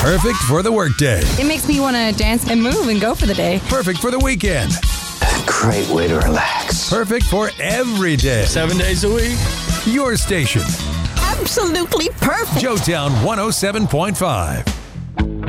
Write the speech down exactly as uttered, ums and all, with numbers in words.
Perfect for the workday. It makes me want to dance and move and go for the day. Perfect for the weekend. Great way to relax. Perfect for every day. Seven days a week. Your station. Absolutely perfect. Joetown one oh seven point five.